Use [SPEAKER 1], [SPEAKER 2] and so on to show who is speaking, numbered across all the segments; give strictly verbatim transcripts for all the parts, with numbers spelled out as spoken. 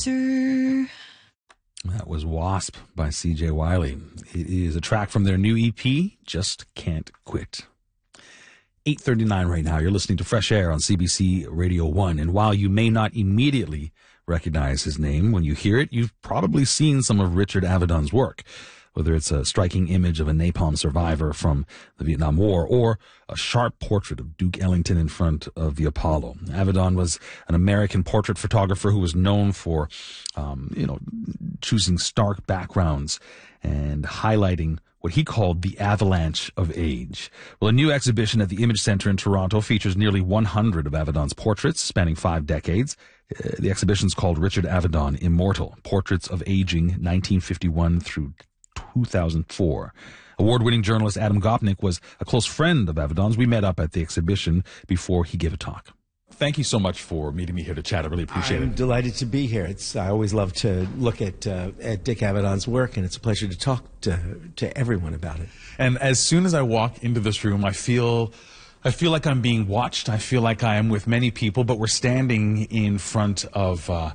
[SPEAKER 1] answer.
[SPEAKER 2] That was Wasp by C J Wiley. It is a track from their new E P, Just Can't Quit. eight thirty-nine right now. You're listening to Fresh Air on C B C Radio one. And while you may not immediately recognize his name when you hear it, you've probably seen some of Richard Avedon's work, whether it's a striking image of a napalm survivor from the Vietnam War or a sharp portrait of Duke Ellington in front of the Apollo. Avedon was an American portrait photographer who was known for, um, you know, choosing stark backgrounds and highlighting what he called the avalanche of age. Well, a new exhibition at the Image Center in Toronto features nearly one hundred of Avedon's portraits spanning five decades. Uh, the exhibition's called Richard Avedon Immortal, Portraits of Aging, nineteen fifty-one through two thousand four. Award-winning journalist Adam Gopnik was a close friend of Avedon's. We met up at the exhibition before he gave a talk. Thank you so much for meeting me here to chat. I really appreciate
[SPEAKER 3] I'm
[SPEAKER 2] it.
[SPEAKER 3] I'm delighted to be here. It's I always love to look at uh, at Dick Avedon's work, and it's a pleasure to talk to to everyone about it.
[SPEAKER 2] And as soon as I walk into this room, I feel I feel like I'm being watched. I feel like I am with many people, but we're standing in front of uh,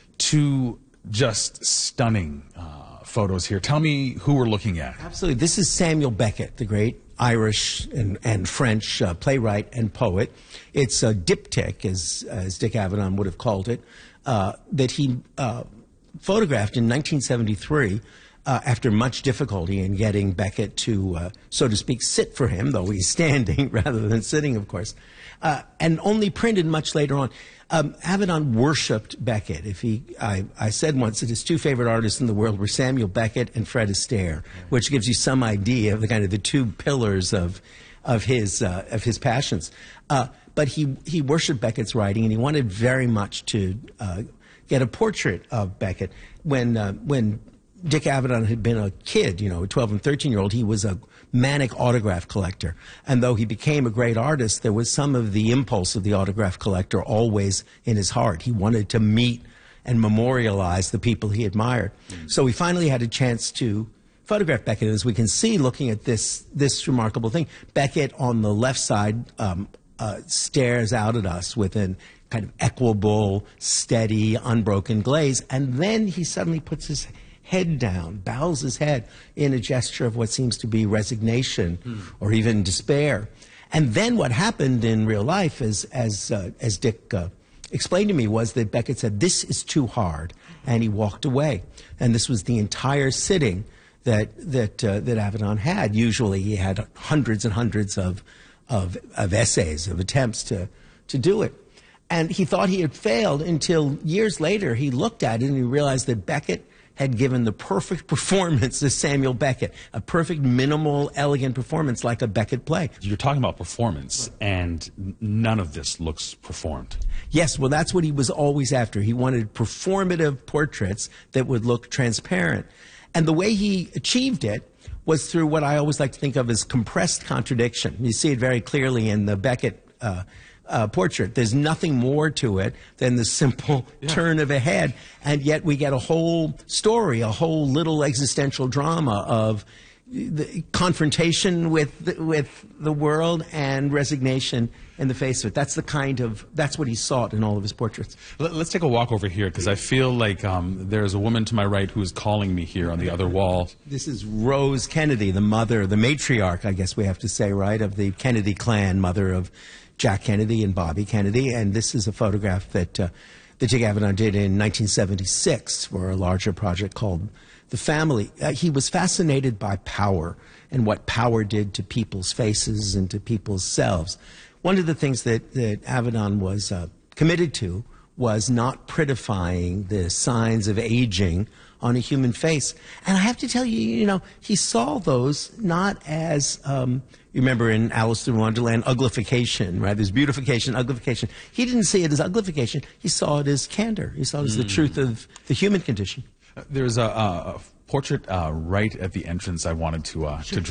[SPEAKER 2] two just stunning uh, photos here. Tell me who we're looking at.
[SPEAKER 3] Absolutely. This is Samuel Beckett, the great Irish and, and French uh, playwright and poet. It's a diptych, as, as Dick Avedon would have called it, uh, that he uh, photographed in nineteen seventy-three uh, after much difficulty in getting Beckett to, uh, so to speak, sit for him, though he's standing rather than sitting, of course, uh, and only printed much later on. Um, Avedon worshipped Beckett. If he, I, I said once that his two favorite artists in the world were Samuel Beckett and Fred Astaire, which gives you some idea of the kind of the two pillars of of his uh, of his passions. Uh, but he he worshipped Beckett's writing, and he wanted very much to uh, get a portrait of Beckett. When uh, when Dick Avedon had been a kid, you know, a twelve and thirteen year old, he was a manic autograph collector. And though he became a great artist, there was some of the impulse of the autograph collector always in his heart. He wanted to meet and memorialize the people he admired. Mm. So he finally had a chance to photograph Beckett. As we can see, looking at this, this remarkable thing, Beckett on the left side um, uh, stares out at us with an kind of equable, steady, unbroken glaze. And then he suddenly puts his head down, bows his head in a gesture of what seems to be resignation mm. or even despair. And then what happened in real life, as, as, uh, as Dick uh, explained to me, was that Beckett said, "This is too hard," and he walked away. And this was the entire sitting that, that, uh, that Avedon had. Usually he had hundreds and hundreds of, of, of essays, of attempts to, to do it. And he thought he had failed until years later he looked at it and he realized that Beckett had given the perfect performance as Samuel Beckett, a perfect, minimal, elegant performance like a Beckett play.
[SPEAKER 2] You're talking about performance, and none of this looks performed.
[SPEAKER 3] Yes, well, that's what he was always after. He wanted performative portraits that would look transparent. And the way he achieved it was through what I always like to think of as compressed contradiction. You see it very clearly in the Beckett uh, Uh, portrait. There's nothing more to it than the simple yeah. turn of a head, and yet we get a whole story, a whole little existential drama of the confrontation with the, with the world and resignation in the face of it. That's the kind of, that's what he sought in all of his portraits.
[SPEAKER 2] Let's take a walk over here, because I feel like um, there's a woman to my right who is calling me here on the other wall.
[SPEAKER 3] This is Rose Kennedy, the mother, the matriarch, I guess we have to say, right, of the Kennedy clan, mother of Jack Kennedy and Bobby Kennedy. And this is a photograph that, uh, that Dick Avedon did in nineteen seventy-six for a larger project called The Family. Uh, he was fascinated by power and what power did to people's faces and to people's selves. One of the things that, that Avedon was uh, committed to was not prettifying the signs of aging on a human face. And I have to tell you, you know, he saw those not as, um, you remember in Alice in Wonderland, uglification, right? There's beautification, uglification. He didn't see it as uglification. He saw it as candor. He saw it as mm. the truth of the human condition.
[SPEAKER 2] There's a, a portrait uh, right at the entrance I wanted to, uh,
[SPEAKER 3] sure.
[SPEAKER 2] to draw.